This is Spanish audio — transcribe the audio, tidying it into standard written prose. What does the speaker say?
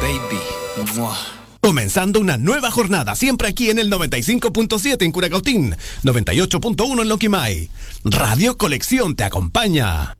baby. Mua. Comenzando una nueva jornada, siempre aquí en el 95.7 en Curacautín, 98.1 en Loquimay. Radio Colección te acompaña.